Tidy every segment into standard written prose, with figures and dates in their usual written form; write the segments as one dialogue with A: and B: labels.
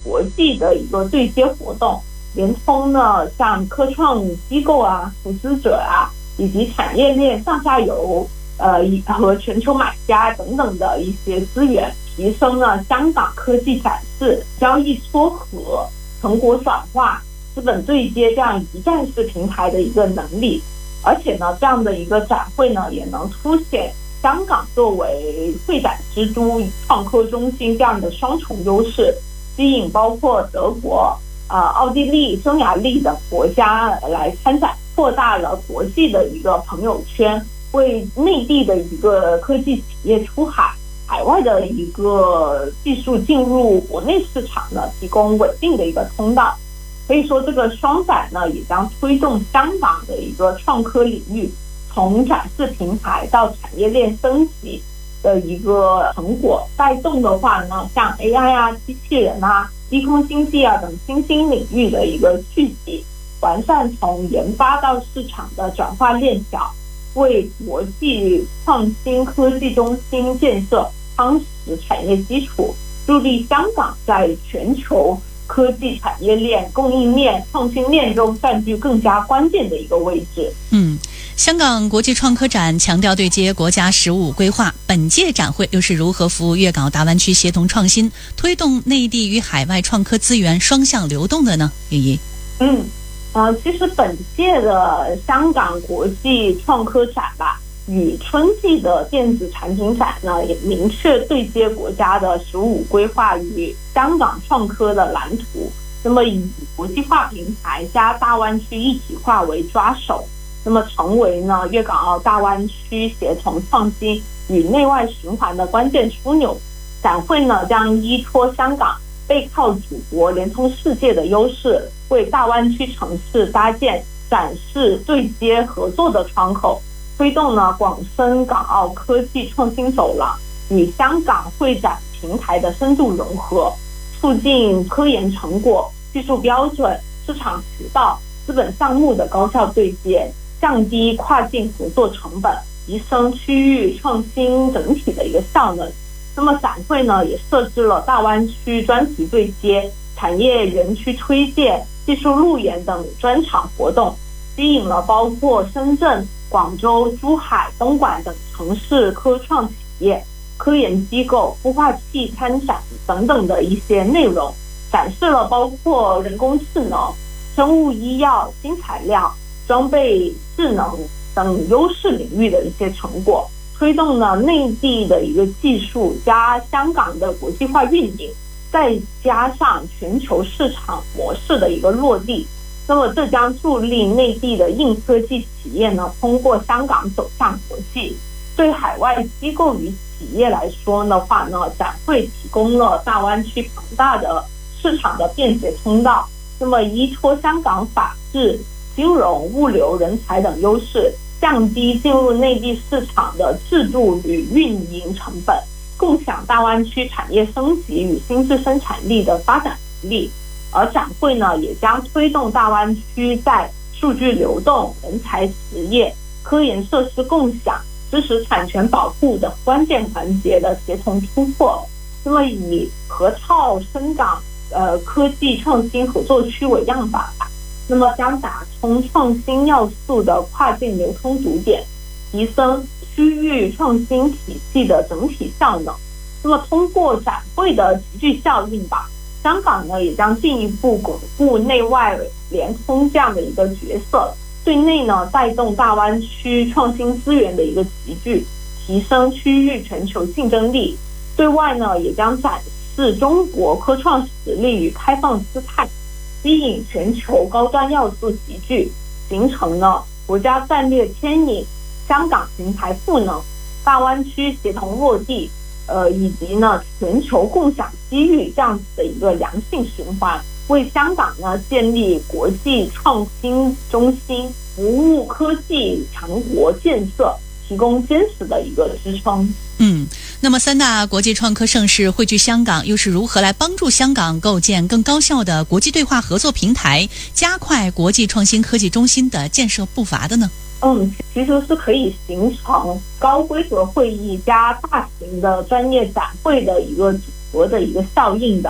A: 国际的一个对接活动，连通呢像科创机构啊、投资者啊，以及产业链上下游和全球买家等等的一些资源，提升了香港科技展示、交易撮合、成果转化、资本对接这样一站式平台的一个能力。而且呢，这样的一个展会呢，也能凸显香港作为会展之都、创科中心这样的双重优势，吸引包括德国、奥地利、匈牙利等国家来参展，扩大了国际的一个朋友圈，为内地的一个科技企业出海外的一个技术进入国内市场呢，提供稳定的一个通道。可以说，这个双展呢，也将推动香港的一个创科领域从展示平台到产业链升级的一个成果。带动的话呢，像 AI 啊、机器人啊、低空经济啊等新兴领域的一个聚集，完善从研发到市场的转化链条，为国际创新科技中心建设夯实产业基础，助力香港在全球科技产业链、供应链、创新链中占据更加关键的一个位置。
B: 香港国际创科展强调对接国家“15”规划，本届展会又是如何服务粤港澳大湾区协同创新，推动内地与海外创科资源双向流动的呢？云怡。
A: 其实本届的香港国际创科展吧，与春季的电子产品展呢，也明确对接国家的“15”规划与香港创科的蓝图。那么以国际化平台加大湾区一体化为抓手，那么成为呢粤港澳大湾区协同创新与内外循环的关键枢纽。展会呢将依托香港背靠祖国、连通世界的优势，为大湾区城市搭建展示、对接、合作的窗口，推动呢广深港澳科技创新走廊与香港会展平台的深度融合，促进科研成果、技术标准、市场渠道、资本项目的高效对接，降低跨境合作成本，提升区域创新整体的一个效能。那么展会呢也设置了大湾区专题对接、产业园区推介、技术路演等专场活动，吸引了包括深圳、广州、珠海、东莞等城市科创企业、科研机构、孵化器参展等等的一些内容，展示了包括人工智能、生物医药、新材料、装备智能等优势领域的一些成果，推动了内地的一个技术加香港的国际化运营，再加上全球市场模式的一个落地。那么这将助力内地的硬科技企业呢，通过香港走向国际。对海外机构与企业来说的话呢，展会提供了大湾区庞大的市场的便捷通道。那么依托香港法治、金融、物流、人才等优势，降低进入内地市场的制度与运营成本，共享大湾区产业升级与新质生产力的发展能力。而展会呢，也将推动大湾区在数据流动、人才实业、科研设施共享、知识产权保护等关键环节的协同突破。那么以河套深港科技创新合作区为样板，那么将打通创新要素的跨境流通堵点，提升区域创新体系的整体效能。那么通过展会的集聚效应吧，香港呢也将进一步巩固内外联通这样的一个角色，对内呢带动大湾区创新资源的一个集聚，提升区域全球竞争力；对外呢也将展示中国科创实力与开放姿态，吸引全球高端要素集聚，形成了国家战略牵引、香港平台赋能、大湾区协同落地，以及呢全球共享机遇这样子的一个良性循环，为香港呢建立国际创新中心、服务科技强国建设提供坚实的一个支撑。
B: 那么三大国际创科盛事汇聚香港，又是如何来帮助香港构建更高效的国际对话合作平台，加快国际创新科技中心的建设步伐的呢？
A: 其实是可以形成高规格会议加大型的专业展会的一个组合的一个效应的。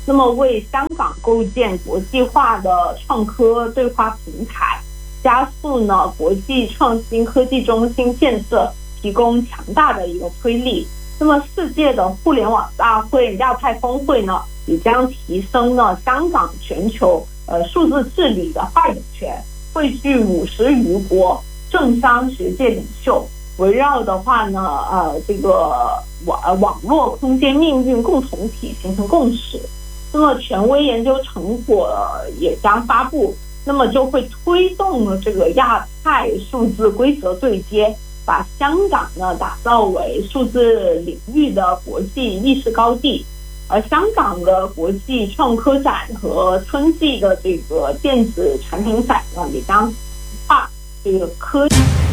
A: 那么为香港构建国际化的创科对话平台，加速呢国际创新科技中心建设提供强大的一个推力。那么世界的互联网大会亚太峰会呢，也将提升呢香港全球数字治理的话语权，汇聚50余国政商学界领袖，围绕的话呢这个网络空间命运共同体形成共识。那么权威研究成果也将发布，那么就会推动这个亚太数字规则对接，把香港呢打造为数字领域的国际意识高地。而香港的国际创科展和春季的这个电子产品展呢，也将把这个科技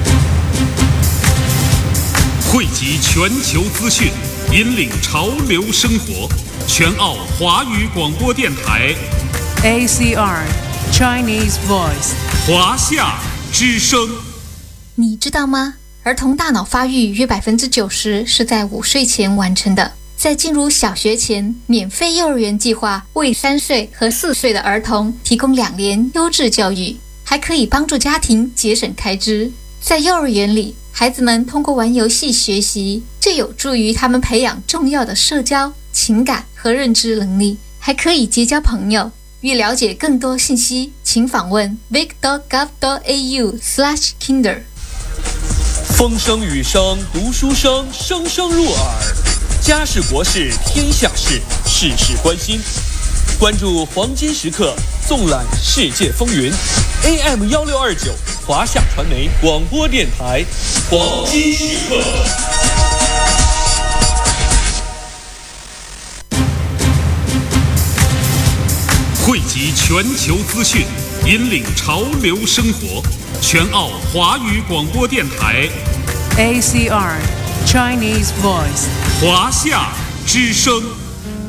C: 汇集全球资讯，引领潮流生活。全澳华语广播电台
D: ACR Chinese Voice
C: 华夏之声。
E: 你知道吗？儿童大脑发育约90%是在5岁前完成的。在进入小学前，免费幼儿园计划为3岁和4岁的儿童提供2年优质教育，还可以帮助家庭节省开支。在幼儿园里，孩子们通过玩游戏学习，这有助于他们培养重要的社交、情感和认知能力，还可以结交朋友。欲了解更多信息，请访问 vic.gov.au/kinder。
F: 风声雨声读书声，声声入耳。家事国事天下事，事事关心。关注黄金时刻，纵览世界风云。AM1629华夏传媒广播电台，黄金时刻。
C: 汇集全球资讯，引领潮流生活。全澳华语广播电台
D: ACR Chinese Voice
C: 华夏之声。